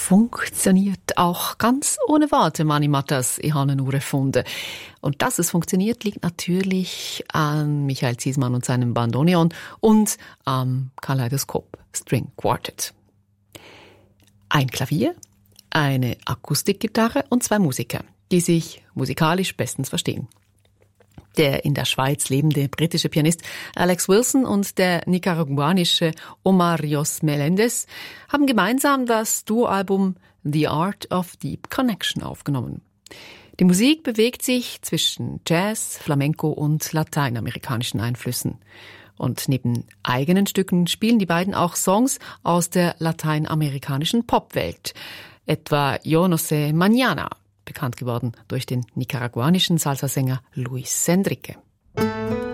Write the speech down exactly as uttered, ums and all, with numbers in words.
funktioniert auch ganz ohne Worte, Mani Matas. Ich habe eine Uhr erfunden. Und dass es funktioniert, liegt natürlich an Michael Ziesmann und seinem Bandoneon und am Kaleidoskop String Quartet. Ein Klavier, eine Akustikgitarre und zwei Musiker, die sich musikalisch bestens verstehen. Der in der Schweiz lebende britische Pianist Alex Wilson und der nicaraguanische Omar Rios Melendez haben gemeinsam das Duoalbum The Art of Deep Connection aufgenommen. Die Musik bewegt sich zwischen Jazz, Flamenco und lateinamerikanischen Einflüssen. Und neben eigenen Stücken spielen die beiden auch Songs aus der lateinamerikanischen Popwelt, etwa Yo no sé mañana, bekannt geworden durch den nicaraguanischen Salsa-Sänger Luis Sendrique.